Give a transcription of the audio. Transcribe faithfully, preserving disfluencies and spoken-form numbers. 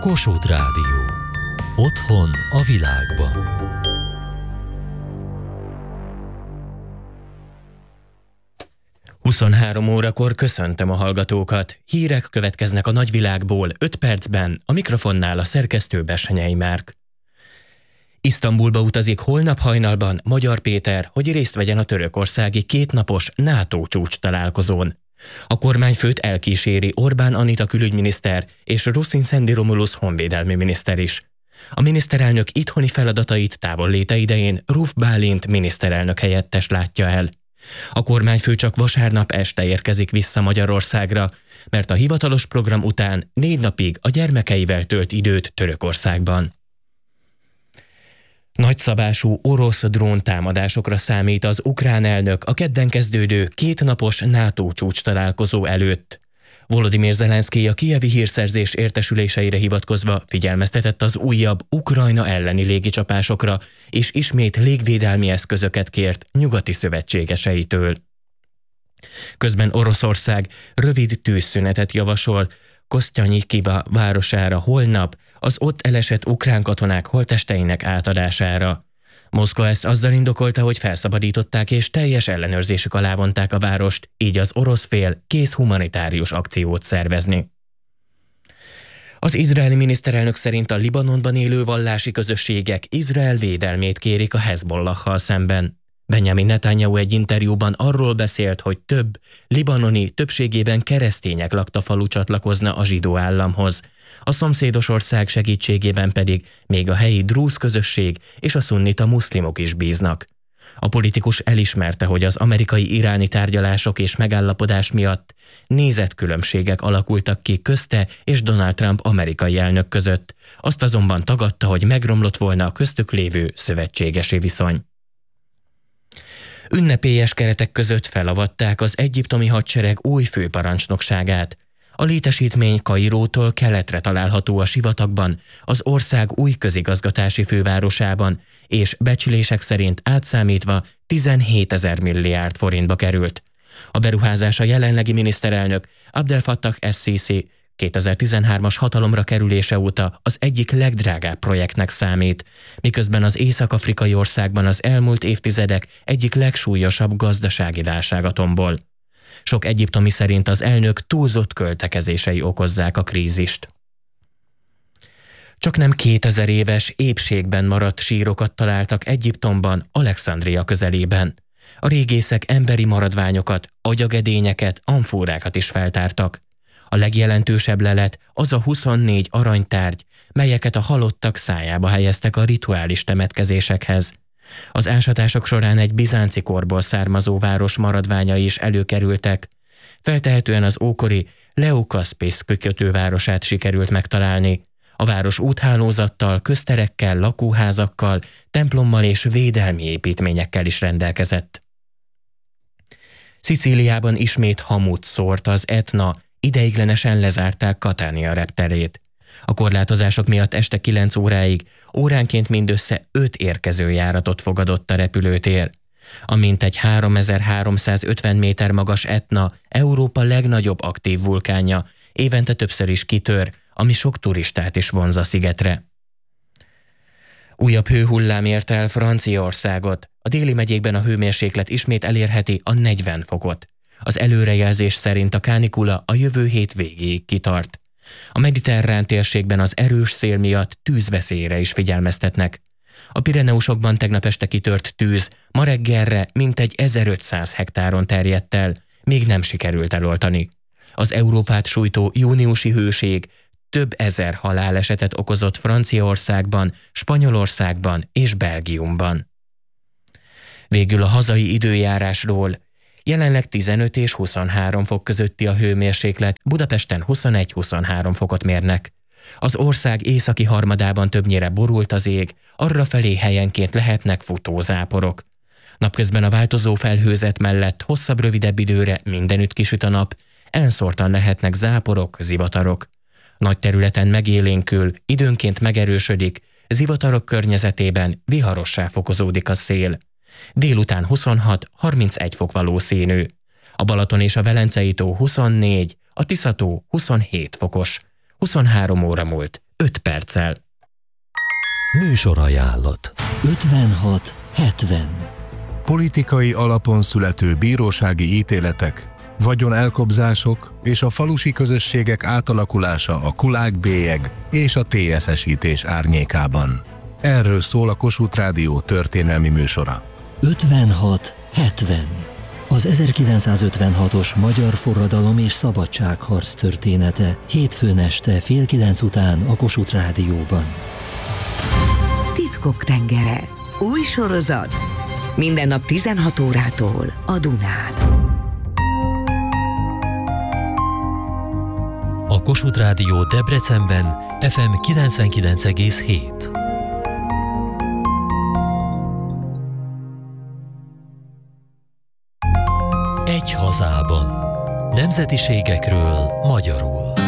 Kossuth Rádió. Otthon a világban. huszonhárom órakor köszöntöm a hallgatókat. Hírek következnek a nagyvilágból öt percben, a mikrofonnál a szerkesztő Bessenyei Márk. Isztambulba utazik holnap hajnalban Magyar Péter, hogy részt vegyen a törökországi kétnapos NATO csúcs találkozón. A kormányfőt elkíséri Orbán Anita külügyminiszter és Rusin Szendi Romulus honvédelmi miniszter is. A miniszterelnök itthoni feladatait távolléte idején Ruf Bálint miniszterelnök helyettes látja el. A kormányfő csak vasárnap este érkezik vissza Magyarországra, mert a hivatalos program után négy napig a gyermekeivel tölt időt Törökországban. Nagyszabású orosz drón támadásokra számít az ukrán elnök a kedden kezdődő kétnapos NATO csúcs találkozó előtt. Volodymyr Zelenszkij a kijevi hírszerzés értesüléseire hivatkozva figyelmeztetett az újabb Ukrajna elleni légicsapásokra, és ismét légvédelmi eszközöket kért nyugati szövetségeseitől. Közben Oroszország rövid tűzszünetet javasol Kosztyanyikiva városára holnap az ott elesett ukrán katonák holttesteinek átadására. Moszkva ezt azzal indokolta, hogy felszabadították és teljes ellenőrzésük alá vonták a várost, így az orosz fél kész humanitárius akciót szervezni. Az izraeli miniszterelnök szerint a Libanonban élő vallási közösségek Izrael védelmét kérik a Hezbollahhal szemben. Benjamin Netanyahu egy interjúban arról beszélt, hogy több libanoni, többségében keresztények lakta falu csatlakozna a zsidó államhoz. A szomszédos ország segítségében pedig még a helyi drúz közösség és a szunnita muszlimok is bíznak. A politikus elismerte, hogy az amerikai-iráni tárgyalások és megállapodás miatt nézetkülönbségek alakultak ki közte és Donald Trump amerikai elnök között. Azt azonban tagadta, hogy megromlott volna a köztük lévő szövetségesi viszony. Ünnepélyes keretek között felavatták az egyiptomi hadsereg új főparancsnokságát. A létesítmény Kairótól keletre található a sivatagban, az ország új közigazgatási fővárosában, és becslések szerint átszámítva tizenhétezer milliárd forintba került. A beruházás a jelenlegi miniszterelnök Abdel Fattah es-Sziszi kétezer-tizenhármas hatalomra kerülése óta az egyik legdrágább projektnek számít, miközben az észak-afrikai országban az elmúlt évtizedek egyik legsúlyosabb gazdasági válsága tombol. Sok egyiptomi szerint az elnök túlzott költekezései okozzák a krízist. Csaknem kétezer éves épségben maradt sírokat találtak Egyiptomban, Alexandria közelében. A régészek emberi maradványokat, agyagedényeket, amfórákat is feltártak. A legjelentősebb lelet az a huszonnégy aranytárgy, melyeket a halottak szájába helyeztek a rituális temetkezésekhez. Az ásatások során egy bizánci korból származó város maradványai is előkerültek. Feltehetően az ókori Leukaspis kikötővárosát sikerült megtalálni. A város úthálózattal, közterekkel, lakóházakkal, templommal és védelmi építményekkel is rendelkezett. Szicíliában ismét hamut szórt az Etna, ideiglenesen lezárták Catania repterét. A korlátozások miatt este kilenc óráig óránként mindössze öt érkező járatot fogadott a repülőtér. A mintegy háromezer-háromszázötven méter magas Etna Európa legnagyobb aktív vulkánja, évente többször is kitör, ami sok turistát is vonz a szigetre. Újabb hőhullám érte el Franciaországot. A déli megyékben a hőmérséklet ismét elérheti a negyven fokot. Az előrejelzés szerint a kánikula a jövő hét végéig kitart. A mediterrán térségben az erős szél miatt tűzveszélyre is figyelmeztetnek. A Pireneusokban tegnap este kitört tűz ma reggelre mintegy ezerötszáz hektáron terjedt el, még nem sikerült eloltani. Az Európát sújtó júniusi hőség több ezer halálesetet okozott Franciaországban, Spanyolországban és Belgiumban. Végül a hazai időjárásról. Jelenleg tizenöt és huszonhárom fok közötti a hőmérséklet, Budapesten huszonegy-huszonhárom fokot mérnek. Az ország északi harmadában többnyire borult az ég, arrafelé helyenként lehetnek futózáporok. Napközben a változó felhőzet mellett hosszabb-rövidebb időre mindenütt kisüt a nap, elszórtan lehetnek záporok, zivatarok. Nagy területen megélénkül, időnként megerősödik, zivatarok környezetében viharossá fokozódik a szél. Délután huszonhat-harmincegy fok valószínű. A Balaton és a Velencei tó huszonnégy, a Tisza tó huszonhét fokos. huszonhárom óra múlt, öt perccel. Műsorajánlat. ötvenhat hetven. Politikai alapon születő bírósági ítéletek, vagyonelkobzások és a falusi közösségek átalakulása a kulák-bélyeg és a té es es-ítés árnyékában. Erről szól a Kossuth Rádió történelmi műsora. ötvenhat hetven. Az ezerkilencszázötvenhatos magyar forradalom és szabadságharc története hétfőn este fél kilenc után a Kossuth Rádióban. Titkok tengere. Új sorozat. Minden nap tizenhat órától a Dunán. A Kossuth Rádió Debrecenben ef em kilencvenkilenc egész hét. Egy hazában. Nemzetiségekről magyarul.